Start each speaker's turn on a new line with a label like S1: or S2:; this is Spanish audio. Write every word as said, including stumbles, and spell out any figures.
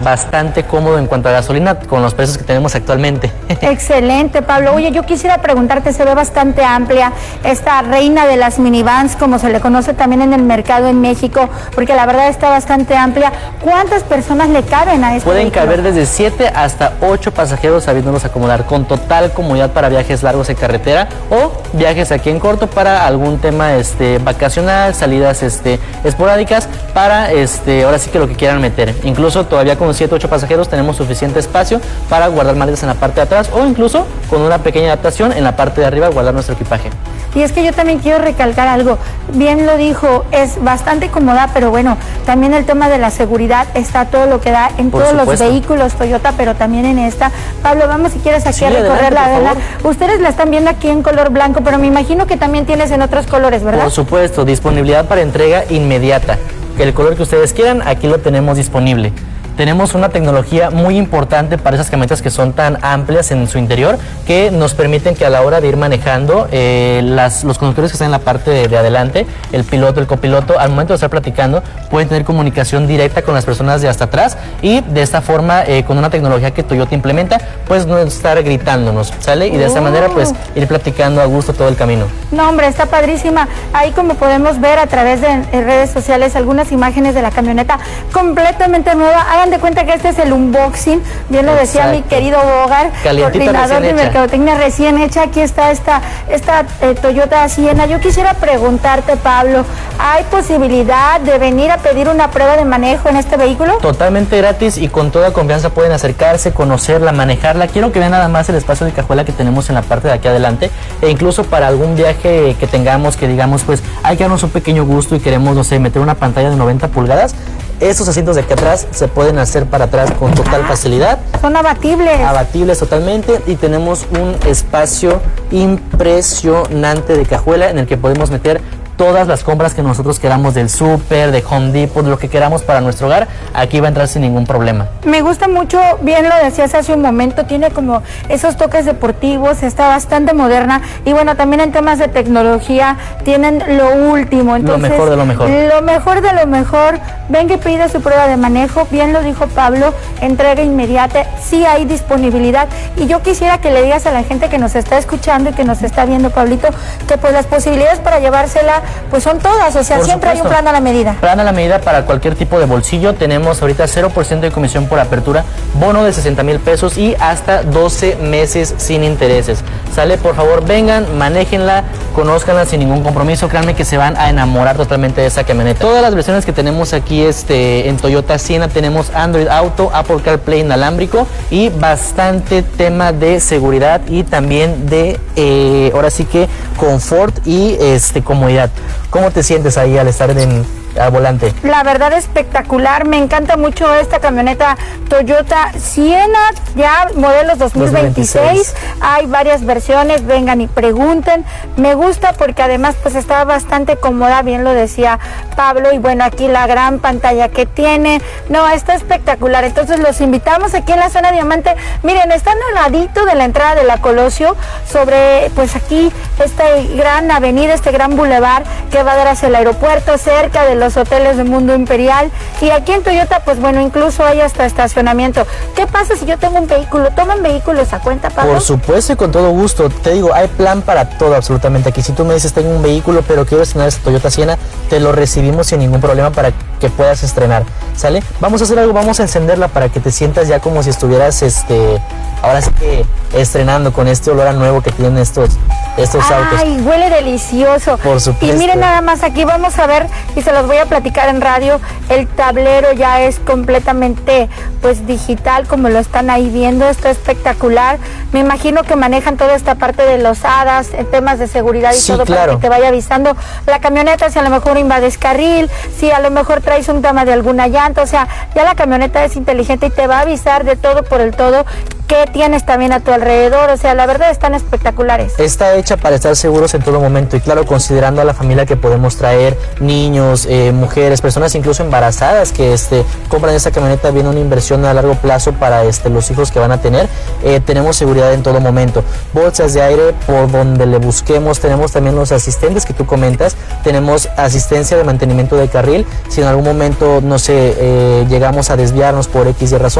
S1: bastante cómodo en cuanto a gasolina con los precios que tenemos actualmente.
S2: Excelente, Pablo. Oye, yo quisiera preguntarte, se ve bastante amplia esta reina de las minivans, como se le conoce también en el mercado en México, porque la verdad está bastante amplia. ¿Cuántas personas le caben a este
S1: Pueden
S2: vehículo?
S1: caber desde siete hasta ocho pasajeros sabiéndolos acomodar, con total comodidad para viajes largos en carretera o viajes aquí en corto para algún tema este, vacacional, salidas este, esporádicas, para este, ahora sí que lo que quieran meter. Incluso todavía con siete ocho pasajeros tenemos suficiente espacio para guardar maletas en la parte de atrás o incluso con una pequeña adaptación en la parte de arriba guardar nuestro equipaje.
S2: Y es que yo también quiero recalcar algo, bien lo dijo, es bastante cómoda, pero bueno, también el tema de la seguridad está todo lo que da en
S1: Por
S2: todos
S1: supuesto.
S2: los vehículos Toyota, pero también en esta. Pablo, vamos si quieres aquí
S1: Sí,
S2: a recorrer la
S1: adelante,
S2: vela.
S1: por favor.
S2: Ustedes la están viendo aquí en color blanco, pero me imagino que también tienes en otros colores, ¿verdad?
S1: Por supuesto, disponibilidad para entrega inmediata. El color que ustedes quieran, aquí lo tenemos disponible. Tenemos una tecnología muy importante para esas camionetas que son tan amplias en su interior, que nos permiten que a la hora de ir manejando, eh, las, los conductores que están en la parte de, de adelante, el piloto, el copiloto, al momento de estar platicando, pueden tener comunicación directa con las personas de hasta atrás y de esta forma, eh, con una tecnología que Toyota implementa, pues no estar gritándonos, ¿sale? Y de esta
S2: Oh.
S1: manera, pues ir platicando a gusto todo el camino.
S2: No, hombre, está padrísima. Ahí como podemos ver a través de eh, redes sociales algunas imágenes de la camioneta completamente nueva. Hagan de cuenta que este es el unboxing, bien lo decía
S1: Exacto.
S2: mi querido Bogar,
S1: Calientita,
S2: coordinador
S1: recién
S2: de
S1: hecha.
S2: mercadotecnia recién hecha. Aquí está esta, esta eh, Toyota Sienna. Yo quisiera preguntarte, Pablo, ¿hay posibilidad de venir a pedir una prueba de manejo en este vehículo?
S1: Totalmente gratis y con toda confianza pueden acercarse, conocerla, manejarla. Quiero que vean nada más el espacio de cajuela que tenemos en la parte de aquí adelante, e incluso para algún viaje que tengamos, que digamos pues hay que darnos un pequeño gusto y queremos, no sé, meter una pantalla de noventa pulgadas, estos asientos de aquí atrás se pueden hacer para atrás con total facilidad.
S2: Son abatibles.
S1: Abatibles totalmente, y tenemos un espacio impresionante de cajuela en el que podemos meter todas las compras que nosotros queramos del súper, de Home Depot, lo que queramos para nuestro hogar. Aquí va a entrar sin ningún problema.
S2: Me gusta mucho, bien lo decías hace un momento, tiene como esos toques deportivos, está bastante moderna y bueno, también en temas de tecnología tienen lo último. Entonces,
S1: lo mejor de lo mejor.
S2: Lo mejor de lo mejor. Venga y pide su prueba de manejo, bien lo dijo Pablo, entrega inmediata, sí hay disponibilidad. Y yo quisiera que le digas a la gente que nos está escuchando y que nos está viendo, Pablito, que pues las posibilidades para llevársela pues son todas, o sea,
S1: Por
S2: siempre hay un
S1: supuesto.
S2: plan a la medida.
S1: Plan a la medida para cualquier tipo de bolsillo. Tenemos ahorita cero por ciento de comisión por apertura, bono de sesenta mil pesos y hasta doce meses sin intereses. Sale, por favor, vengan, manéjenla, conózcanla sin ningún compromiso. Créanme que se van a enamorar totalmente de esa camioneta. Todas las versiones que tenemos aquí este, en Toyota Sienna, tenemos Android Auto, Apple CarPlay inalámbrico y bastante tema de seguridad y también de, eh, ahora sí que, confort y este, comodidad. ¿Cómo te sientes ahí al estar en, al volante?
S2: La verdad espectacular, me encanta mucho esta camioneta Toyota Sienna, ya modelos dos mil veintiséis,
S1: dos mil veintiséis.
S2: Hay varias versiones, vengan y pregunten. Me gusta porque además pues está bastante cómoda, bien lo decía Pablo, y bueno, aquí la gran pantalla que tiene, no, está espectacular. Entonces los invitamos aquí en la zona Diamante. Miren, están al ladito de la entrada de la Colosio, sobre pues aquí esta gran avenida, este gran bulevar que va a dar hacia el aeropuerto, cerca de los hoteles de Mundo Imperial. Y aquí en Toyota pues bueno, incluso hay hasta estacionamiento. ¿Qué pasa si yo tengo un vehículo? ¿Toman vehículos a cuenta, Pablo?
S1: Por supuesto y con todo gusto. Te digo, hay plan para todo absolutamente aquí. Si tú me dices tengo un vehículo pero quiero estrenar este Toyota Sienna, te lo recibimos sin ningún problema para que puedas estrenar. ¿Sale? Vamos a hacer algo, vamos a encenderla para que te sientas ya como si estuvieras este, ahora sí que estrenando, con este olor a nuevo que tienen estos, estos autos.
S2: Ay, huele delicioso.
S1: Por supuesto.
S2: Y miren nada más, aquí vamos a ver, y se los voy a platicar en radio, el tablero ya es completamente pues digital, como lo están ahí viendo, está espectacular. Me imagino que manejan toda esta parte de los hadas, en temas de seguridad y
S1: Sí,
S2: todo,
S1: claro.
S2: para que te vaya avisando la camioneta si a lo mejor invades carril, si a lo mejor traes un tema de alguna llanta, o sea, ya la camioneta es inteligente y te va a avisar de todo por el todo, qué tienes también a tu alrededor, o sea, la verdad están espectaculares.
S1: Está hecha para estar seguros en todo momento y claro, considerando a la familia que podemos traer, niños, eh, mujeres, personas incluso embarazadas que este, compran esta camioneta, viene una inversión a largo plazo para este, los hijos que van a tener, eh, tenemos seguridad en todo momento, bolsas de aire por donde le busquemos, tenemos también los asistentes que tú comentas, tenemos asistencia de mantenimiento de carril, si en algún momento, no sé, eh, llegamos a desviarnos por X y razón,